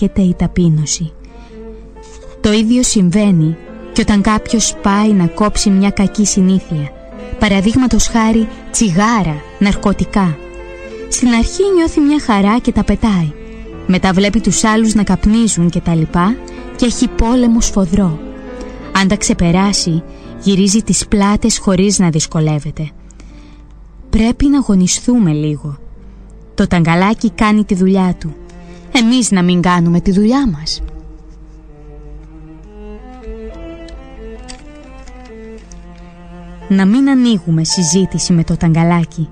έρχεται η ταπείνωση. Το ίδιο συμβαίνει και όταν κάποιος πάει να κόψει μια κακή συνήθεια, παραδείγματος χάρη τσιγάρα, ναρκωτικά. Στην αρχή νιώθει μια χαρά και τα πετάει. Μετά βλέπει τους άλλους να καπνίζουν και τα λοιπά και έχει πόλεμο σφοδρό. Αν τα ξεπεράσει, γυρίζει τις πλάτες χωρίς να δυσκολεύεται. Πρέπει να αγωνιστούμε λίγο. Το ταγκαλάκι κάνει τη δουλειά του. Εμείς να μην κάνουμε τη δουλειά μας? Να μην ανοίγουμε συζήτηση με το ταγκαλάκι.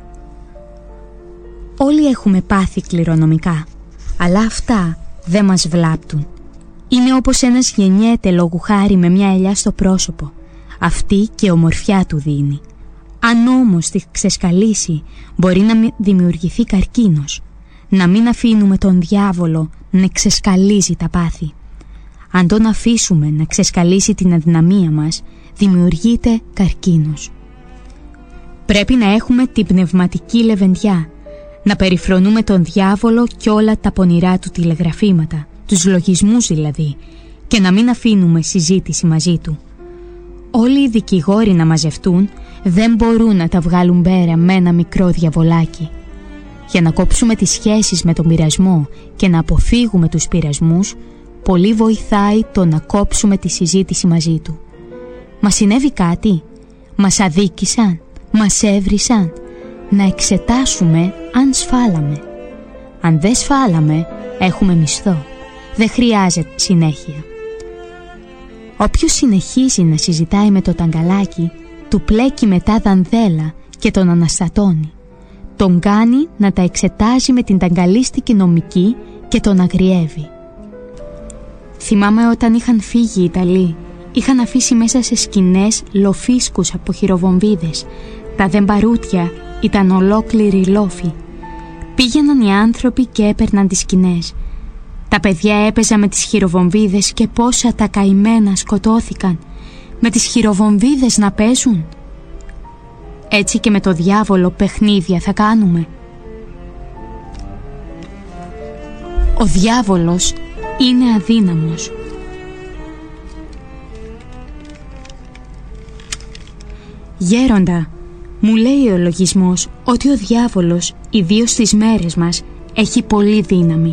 Όλοι έχουμε πάθει κληρονομικά, αλλά αυτά δεν μας βλάπτουν. Είναι όπως ένας γεννιέται λόγου χάρη με μια ελιά στο πρόσωπο. Αυτή και ομορφιά του δίνει. Αν όμως τη ξεσκαλίσει, μπορεί να δημιουργηθεί καρκίνος. Να μην αφήνουμε τον διάβολο να ξεσκαλίζει τα πάθη. Αν τον αφήσουμε να ξεσκαλίσει την αδυναμία μας, δημιουργείται καρκίνος. Πρέπει να έχουμε την πνευματική λεβεντιά, να περιφρονούμε τον διάβολο και όλα τα πονηρά του τηλεγραφήματα, τους λογισμούς δηλαδή, και να μην αφήνουμε συζήτηση μαζί του. Όλοι οι δικηγόροι να μαζευτούν δεν μπορούν να τα βγάλουν πέρα με ένα μικρό διαβολάκι. Για να κόψουμε τις σχέσεις με τον πειρασμό και να αποφύγουμε τους πειρασμούς, πολύ βοηθάει το να κόψουμε τη συζήτηση μαζί του. Μας συνέβη κάτι? Μας αδίκησαν? Μας έβρισαν? Να εξετάσουμε αν σφάλαμε. Αν δεν σφάλαμε, έχουμε μισθό. Δεν χρειάζεται συνέχεια. Όποιος συνεχίζει να συζητάει με το ταγκαλάκι, του πλέκει μετά δανδέλα και τον αναστατώνει. Τον κάνει να τα εξετάζει με την ταγκαλίστικη νομική και τον αγριεύει. Θυμάμαι όταν είχαν φύγει οι Ιταλοί, είχαν αφήσει μέσα σε σκηνές λοφίσκους από χειροβομβίδες. Τα δεμπαρούτια ήταν ολόκληροι λόφοι. Πήγαιναν οι άνθρωποι και έπαιρναν τις σκηνές. Τα παιδιά έπαιζαν με τις χειροβομβίδες και πόσα τα καημένα σκοτώθηκαν. Με τις χειροβομβίδες να παίζουν. Έτσι και με το διάβολο παιχνίδια θα κάνουμε. Ο διάβολος είναι αδύναμος. Γέροντα, μου λέει ο λογισμός ότι ο διάβολος, ιδίως στις μέρες μας, έχει πολύ δύναμη.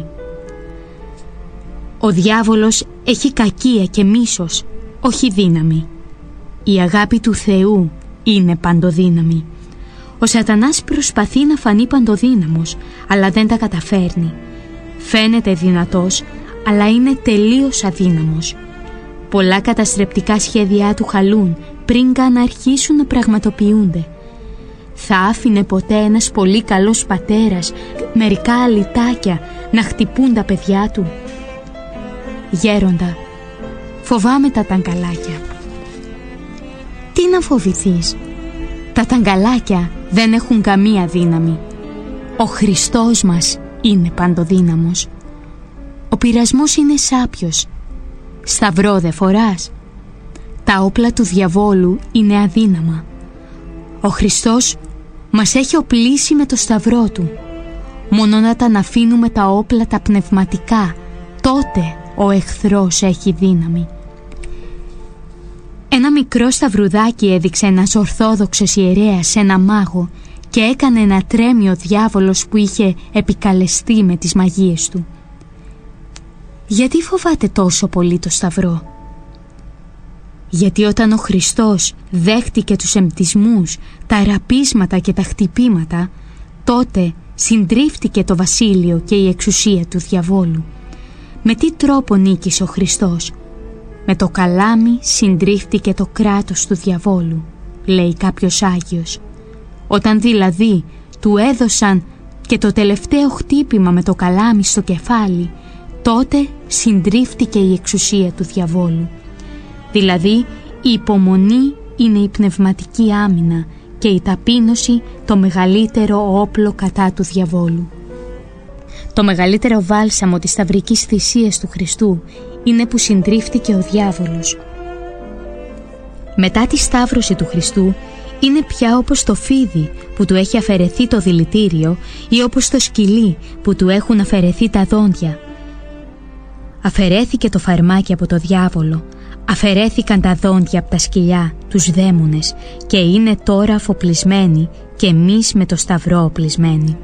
Ο διάβολος έχει κακία και μίσος, όχι δύναμη. Η αγάπη του Θεού είναι παντοδύναμη. Ο σατανάς προσπαθεί να φανεί παντοδύναμος, αλλά δεν τα καταφέρνει. Φαίνεται δυνατός, αλλά είναι τελείως αδύναμος. Πολλά καταστρεπτικά σχέδιά του χαλούν πριν καν αρχίσουν να πραγματοποιούνται. Θα άφηνε ποτέ ένας πολύ καλός πατέρας μερικά αλυτάκια να χτυπούν τα παιδιά του? Γέροντα, φοβάμαι τα ταγκαλάκια. Τι να φοβηθείς? Τα ταγκαλάκια δεν έχουν καμία δύναμη. Ο Χριστός μας είναι παντοδύναμος. Ο πειρασμός είναι σάπιος. Σταυρό δε φοράς? Τα όπλα του διαβόλου είναι αδύναμα. Ο Χριστός μας έχει οπλίσει με το σταυρό του. Μόνο να τα αφήνουμε τα όπλα τα πνευματικά, τότε ο εχθρός έχει δύναμη. Ένα μικρό σταυρουδάκι έδειξε ένας ορθόδοξος ιερέας σε ένα μάγο και έκανε να τρέμει ο διάβολος που είχε επικαλεστεί με τις μαγείες του. Γιατί φοβάται τόσο πολύ το σταυρό? Γιατί όταν ο Χριστός δέχτηκε τους εμπτισμούς, τα ραπίσματα και τα χτυπήματα, τότε συντρίφτηκε το βασίλειο και η εξουσία του διαβόλου. Με τι τρόπο νίκησε ο Χριστός? Με το καλάμι συντρίφτηκε το κράτος του διαβόλου, λέει κάποιος Άγιος. Όταν δηλαδή του έδωσαν και το τελευταίο χτύπημα με το καλάμι στο κεφάλι, τότε συντρίφτηκε η εξουσία του διαβόλου. Δηλαδή η υπομονή είναι η πνευματική άμυνα και η ταπείνωση το μεγαλύτερο όπλο κατά του διαβόλου. Το μεγαλύτερο βάλσαμο της σταυρικής θυσίας του Χριστού είναι που συντρίφτηκε ο διάβολος. Μετά τη σταύρωση του Χριστού είναι πια όπως το φίδι που του έχει αφαιρεθεί το δηλητήριο ή όπως το σκυλί που του έχουν αφαιρεθεί τα δόντια. Αφαιρέθηκε το φαρμάκι από το διάβολο, αφαιρέθηκαν τα δόντια από τα σκυλιά, τους δαίμονες, και είναι τώρα αφοπλισμένοι και εμείς με το σταυρό οπλισμένοι.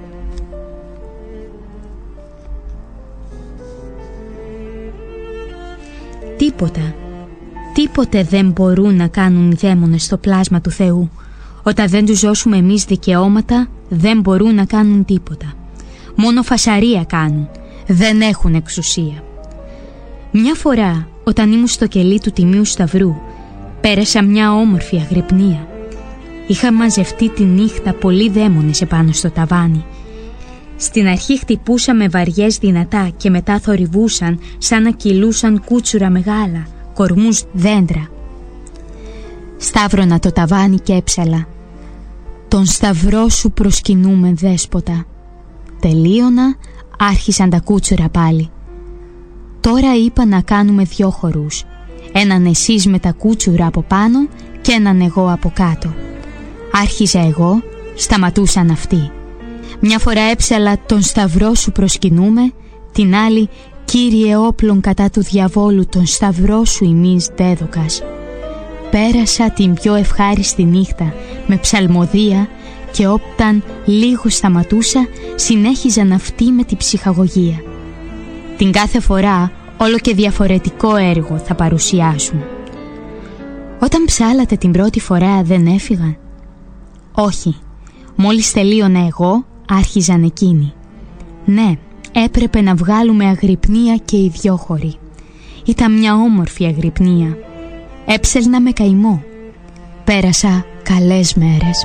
Τίποτε δεν μπορούν να κάνουν οι δαίμονες στο πλάσμα του Θεού. Όταν δεν τους δώσουμε εμείς δικαιώματα, δεν μπορούν να κάνουν τίποτα. Μόνο φασαρία κάνουν, δεν έχουν εξουσία. Μια φορά, όταν ήμουν στο κελί του Τιμίου Σταυρού, πέρασα μια όμορφη αγρυπνία. Είχα μαζευτεί τη νύχτα πολλοί δαίμονες επάνω στο ταβάνι. Στην αρχή χτυπούσαμε βαριές δυνατά και μετά θορυβούσαν σαν να κυλούσαν κούτσουρα μεγάλα, κορμούς δέντρα. Σταύρωνα το ταβάνι και έψαλα: «Τον σταυρό σου προσκυνούμε, δέσποτα». Τελείωνα, άρχισαν τα κούτσουρα πάλι. Τώρα είπα να κάνουμε 2 χορούς. Έναν εσείς με τα κούτσουρα από πάνω και έναν εγώ από κάτω. Άρχιζα εγώ, σταματούσαν αυτοί. Μια φορά έψαλα «Τον σταυρό σου προσκυνούμε», την άλλη «Κύριε όπλων κατά του διαβόλου, τον σταυρό σου ημείς δέδοκας». Πέρασα την πιο ευχάριστη νύχτα με ψαλμοδία και όταν λίγο σταματούσα συνέχιζαν αυτοί με την ψυχαγωγία. Την κάθε φορά όλο και διαφορετικό έργο θα παρουσιάσουν. Όταν ψάλατε την πρώτη φορά δεν έφυγαν? Όχι, μόλις τελείωνα εγώ άρχιζαν εκείνοι. Ναι, έπρεπε να βγάλουμε αγρυπνία και οι 2 χωροί. Ήταν μια όμορφη αγρυπνία. Έψελνα με καημό. Πέρασα καλές μέρες.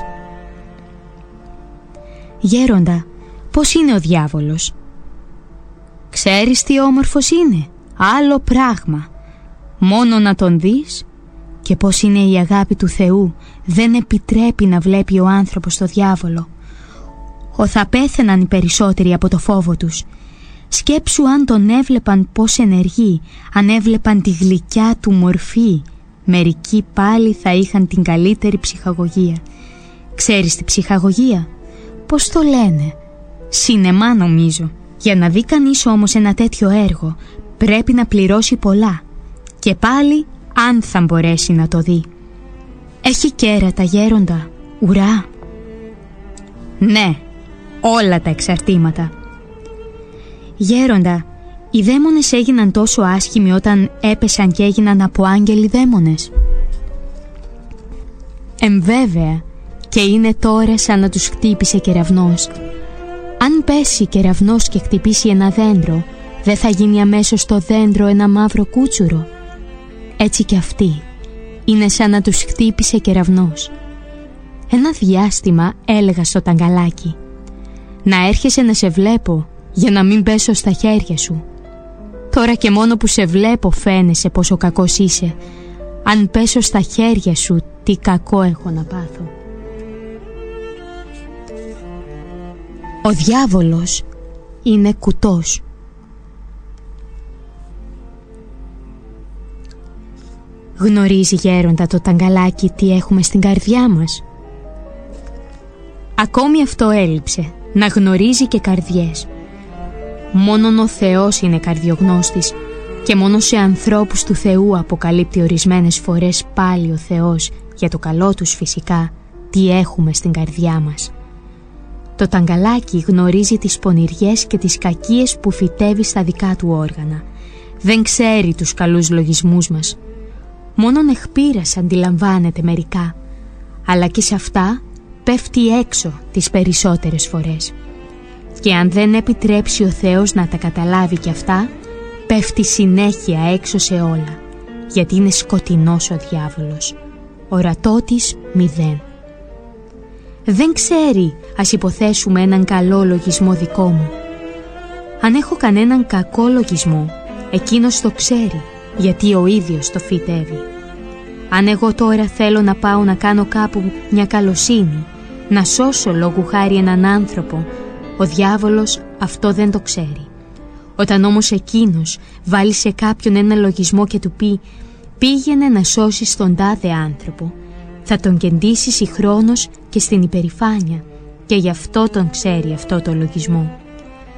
Γέροντα, πώς είναι ο διάβολος? Ξέρεις τι όμορφος είναι? Άλλο πράγμα. Μόνο να τον δεις. Και πώς είναι η αγάπη του Θεού, δεν επιτρέπει να βλέπει ο άνθρωπος το διάβολο. Θα πέθαιναν οι περισσότεροι από το φόβο τους. Σκέψου αν τον έβλεπαν πως ενεργεί, αν έβλεπαν τη γλυκιά του μορφή. Μερικοί πάλι θα είχαν την καλύτερη ψυχαγωγία. Ξέρεις τη ψυχαγωγία? Πώς το λένε? Σινεμά νομίζω. Για να δει κανείς όμως ένα τέτοιο έργο πρέπει να πληρώσει πολλά. Και πάλι αν θα μπορέσει να το δει. Έχει κέρατα, γέροντα? Ουρά? Ναι, όλα τα εξαρτήματα. Γέροντα, οι δαίμονες έγιναν τόσο άσχημοι όταν έπεσαν και έγιναν από άγγελοι δαίμονες? Βέβαια, και είναι τώρα σαν να τους χτύπησε κεραυνός. Αν πέσει κεραυνός και χτυπήσει ένα δέντρο, δεν θα γίνει αμέσως το δέντρο ένα μαύρο κούτσουρο? Έτσι κι αυτοί είναι σαν να τους χτύπησε κεραυνός. Ένα διάστημα έλεγα στο ταγκαλάκι: «Να έρχεσαι να σε βλέπω για να μην πέσω στα χέρια σου». Τώρα και μόνο που σε βλέπω φαίνεσαι πόσο κακός είσαι. Αν πέσω στα χέρια σου, τι κακό έχω να πάθω. Ο διάβολος είναι κουτός. Γνωρίζει, γέροντα, το ταγκαλάκι τι έχουμε στην καρδιά μας? Ακόμη αυτό έλειψε, να γνωρίζει και καρδιές. Μόνον ο Θεός είναι καρδιογνώστης και μόνο σε ανθρώπους του Θεού αποκαλύπτει ορισμένες φορές πάλι ο Θεός, για το καλό τους φυσικά, τι έχουμε στην καρδιά μας. Το ταγκαλάκι γνωρίζει τις πονηριές και τις κακίες που φυτεύει στα δικά του όργανα. Δεν ξέρει τους καλούς λογισμούς μας. Μόνον εχπείρας αντιλαμβάνεται μερικά, αλλά και σε αυτά πέφτει έξω τις περισσότερες φορές. Και αν δεν επιτρέψει ο Θεός να τα καταλάβει κι αυτά, πέφτει συνέχεια έξω σε όλα, γιατί είναι σκοτεινός ο διάβολος. Ορατό της 0. Δεν ξέρει, ας υποθέσουμε, έναν καλό λογισμό δικό μου. Αν έχω κανέναν κακό λογισμό, εκείνος το ξέρει, γιατί ο ίδιος το φυτεύει. Αν εγώ τώρα θέλω να πάω να κάνω κάπου μια καλοσύνη, να σώσω λόγου χάρη έναν άνθρωπο, ο διάβολος αυτό δεν το ξέρει. Όταν όμως εκείνος βάλει σε κάποιον ένα λογισμό και του πει «πήγαινε να σώσεις τον τάδε άνθρωπο», θα τον κεντήσει συγχρόνως και στην υπερηφάνεια, και γι' αυτό τον ξέρει αυτό το λογισμό.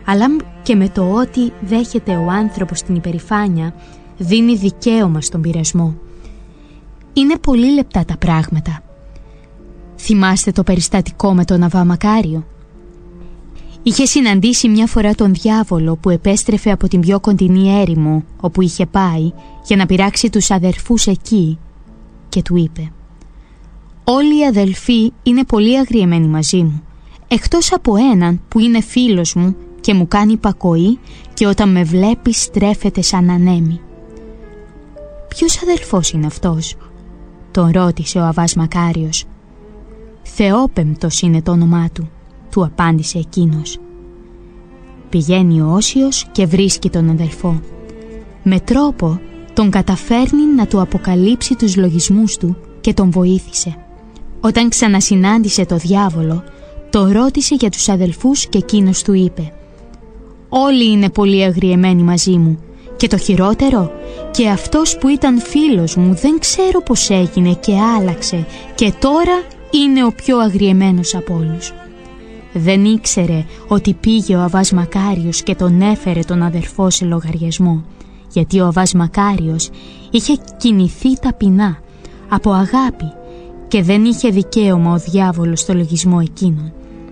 αλλά και με το ότι δέχεται ο άνθρωπος την υπερηφάνεια, δίνει δικαίωμα στον πειρασμό. Είναι πολύ λεπτά τα πράγματα. Θυμάστε το περιστατικό με τον Αββά Μακάριο? Είχε συναντήσει μια φορά τον διάβολο που επέστρεφε από την πιο κοντινή έρημο όπου είχε πάει για να πειράξει τους αδερφούς εκεί και του είπε: «Όλοι οι αδελφοί είναι πολύ αγριεμένοι μαζί μου, εκτός από έναν που είναι φίλος μου και μου κάνει υπακοή και όταν με βλέπει στρέφεται σαν ανέμι». «Ποιος αδελφός είναι αυτός?» τον ρώτησε ο Αββάς Μακάριος. «Θεόπεμπτος είναι το όνομά του», του απάντησε εκείνος. Πηγαίνει ο Όσιος και βρίσκει τον αδελφό. Με τρόπο τον καταφέρνει να του αποκαλύψει τους λογισμούς του και τον βοήθησε. Όταν ξανασυνάντησε το διάβολο, το ρώτησε για τους αδελφούς και εκείνος του είπε: «Όλοι είναι πολύ αγριεμένοι μαζί μου και το χειρότερο, και αυτός που ήταν φίλος μου δεν ξέρω πως έγινε και άλλαξε και τώρα είναι ο πιο αγριεμένος από όλους». Δεν ήξερε ότι πήγε ο Αββάς Μακάριος και τον έφερε τον αδερφό σε λογαριασμό, γιατί ο Αββάς Μακάριος είχε κινηθεί ταπεινά, από αγάπη, και δεν είχε δικαίωμα ο διάβολος στο λογισμό εκείνον.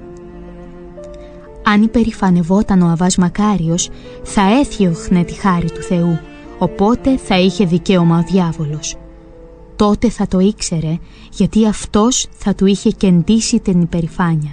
Αν υπερηφανευόταν ο Αββάς Μακάριος, θα έθιωχνε τη χάρη του Θεού, οπότε θα είχε δικαίωμα ο διάβολος. Τότε θα το ήξερε, γιατί αυτός θα του είχε κεντήσει την υπερηφάνεια.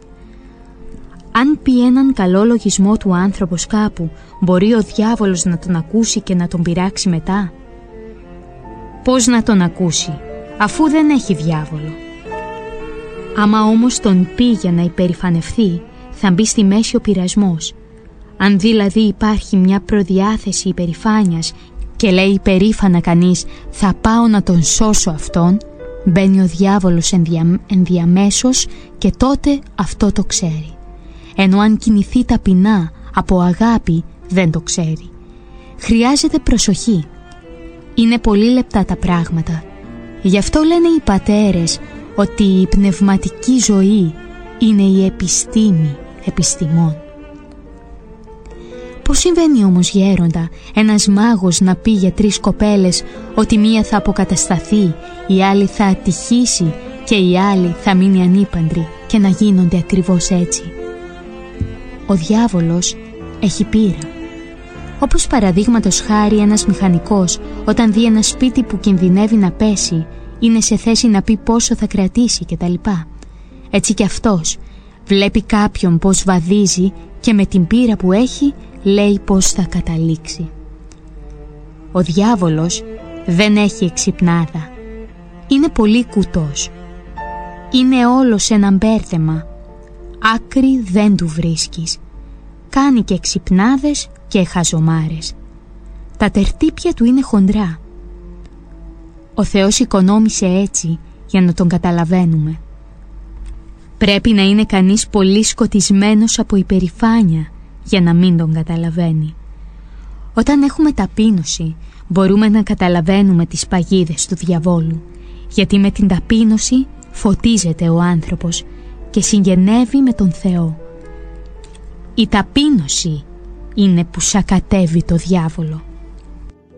Αν πει έναν καλό λογισμό του άνθρωπος κάπου, μπορεί ο διάβολος να τον ακούσει και να τον πειράξει μετά? Πώς να τον ακούσει, αφού δεν έχει διάβολο? Άμα όμως τον πει για να υπερηφανευθεί, θα μπει στη μέση ο πειρασμός. Αν δηλαδή υπάρχει μια προδιάθεση υπερηφάνειας και λέει υπερήφανα κανείς «θα πάω να τον σώσω αυτόν», μπαίνει ο διάβολος ενδιαμέσως και τότε αυτό το ξέρει. Ενώ αν κινηθεί ταπεινά από αγάπη δεν το ξέρει. Χρειάζεται προσοχή. Είναι πολύ λεπτά τα πράγματα. Γι' αυτό λένε οι πατέρες ότι η πνευματική ζωή είναι η επιστήμη επιστημών. Πώς συμβαίνει όμως, γέροντα, ένας μάγος να πει για 3 κοπέλες ότι μία θα αποκατασταθεί, η άλλη θα ατυχήσει και η άλλη θα μείνει ανήπαντρη και να γίνονται ακριβώς έτσι? Ο διάβολος έχει πείρα. Όπως παραδείγματος χάρη ένας μηχανικός, όταν δει ένα σπίτι που κινδυνεύει να πέσει, είναι σε θέση να πει πόσο θα κρατήσει κτλ. Έτσι και αυτός βλέπει κάποιον πως βαδίζει και με την πείρα που έχει λέει πως θα καταλήξει. Ο διάβολος δεν έχει εξυπνάδα. Είναι πολύ κουτός. Είναι όλος ένα μπέρδεμα. Άκρη δεν του βρίσκεις. Κάνει και ξυπνάδες και χαζομάρες. Τα τερτύπια του είναι χοντρά. Ο Θεός οικονόμησε έτσι για να τον καταλαβαίνουμε. Πρέπει να είναι κανείς πολύ σκοτισμένος από υπερηφάνεια για να μην τον καταλαβαίνει. Όταν έχουμε ταπείνωση, μπορούμε να καταλαβαίνουμε τις παγίδες του διαβόλου, γιατί με την ταπείνωση φωτίζεται ο άνθρωπος και συγγενεύει με τον Θεό. Η ταπείνωση είναι που σακατεύει το διάβολο.